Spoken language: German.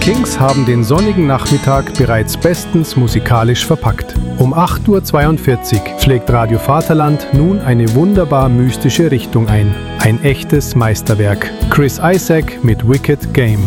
Kings haben den sonnigen Nachmittag bereits bestens musikalisch verpackt. Um 8:42 Uhr schlägt Radio Vaterland nun eine wunderbar mystische Richtung ein. Ein echtes Meisterwerk. Chris Isaak mit Wicked Game.